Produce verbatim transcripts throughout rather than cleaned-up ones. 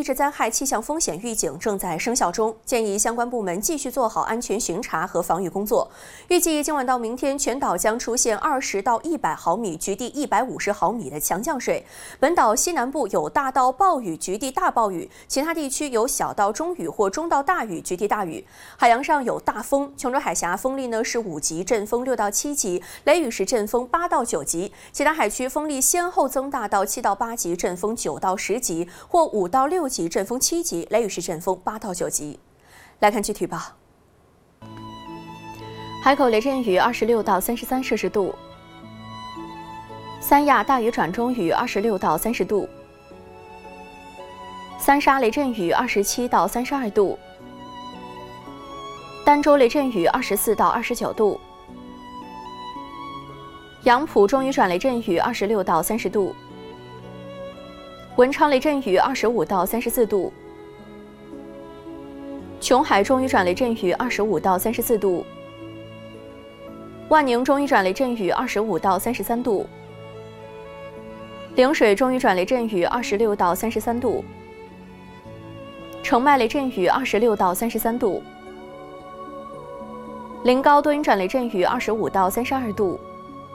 地质灾害气象风险预警正在生效中，建议相关部门继续做好安全巡查和防御工作。预计今晚到明天，全岛将出现二十到一百毫米，局地一百五十毫米的强降水。本岛西南部有大到暴雨，局地大暴雨；其他地区有小到中雨或中到大雨，局地大雨。海洋上有大风，琼州海峡风力呢是五级，阵风六到七级，雷雨是阵风八到九级。其他海区风力先后增大到七到八级，阵风九到十级，或五到六级，阵风七级，雷雨是阵风八到九级。来看具体报。海口雷阵雨二十六到三十三摄氏度，三亚大雨转中雨二十六到三十度，三沙雷阵雨二十七到三十二度，儋州雷阵雨二十四到二十九度，杨浦中雨转雷阵雨二十六到三十度，文昌雷阵雨二十五到三十四度，琼海中雨转雷阵雨二十五到三十四度，万宁中雨转雷阵雨二十五到三十三度，陵水中雨转雷阵雨二十六到三十三度，澄迈雷阵雨二十六到三十三度，临高多云转雷阵雨二十五到三十二度，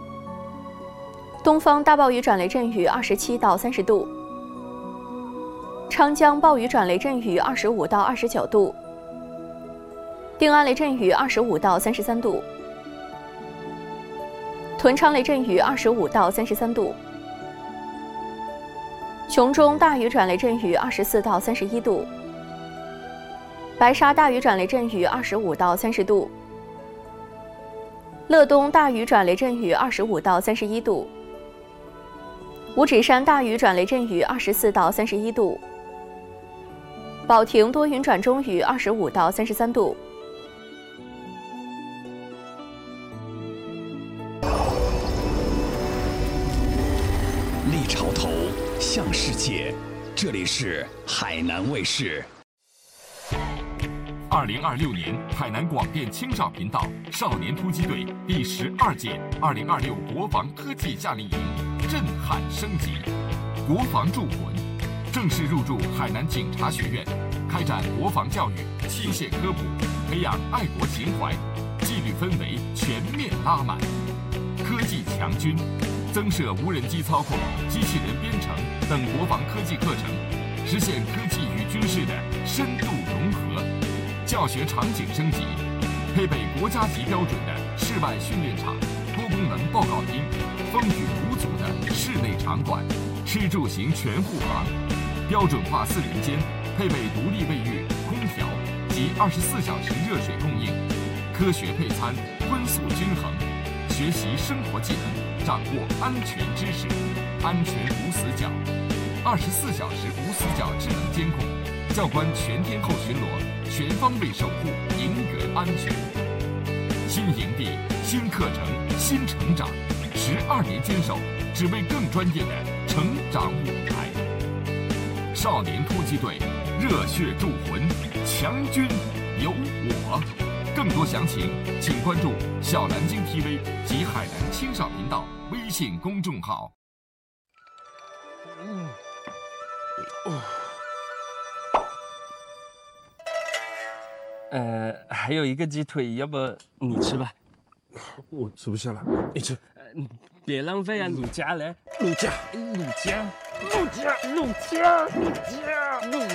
东方大暴雨转雷阵雨二十七到三十度，昌江暴雨转雷阵雨二十五到二十九度，定安雷阵雨二十五到三十三度，屯昌雷阵雨二十五到三十三度，琼中大雨转雷阵雨二十四到三十一度，白沙大雨转雷阵雨二十五到三十度，乐东大雨转雷阵雨二十五到三十一度，五指山大雨转雷阵雨二十四到三十一度，保亭多云转中雨二十五到三十三度。 立潮头，向世界，这里是海南卫视。 二零二六年海南广电青少频道少年突击队第十二届二零二六国防科技夏令营震撼升级，国防铸魂，正式入驻海南警察学院，开展国防教育、器械科普，培养爱国情怀，纪律氛围全面拉满，科技强军。增设无人机操控、机器人编程等国防科技课程，实现科技与军事的深度融合。教学场景升级，配备国家级标准的室外训练场、多功能报告厅、风雨无阻的室内场馆，吃住行全护航。标准化四人间，配备独立卫浴、空调及二十四小时热水供应，科学配餐，荤素均衡。学习生活技能，掌握安全知识，安全无死角，二十四小时无死角智能监控，教官全天候巡逻，全方位守护营园安全。新营地、新课程、新成长，十二年坚守，只为更专业的成长舞台。少年突击队，热血铸魂，强军有我。更多详情，请关注小南京 T V 及海南青少频道微信公众号。 嗯，呃，还有一个鸡腿，要不你吃吧？ 我吃不下了，你吃。 呃，别浪费啊！你夹来， 陆家， 陆家， 陆家，陆家，陆家，陆。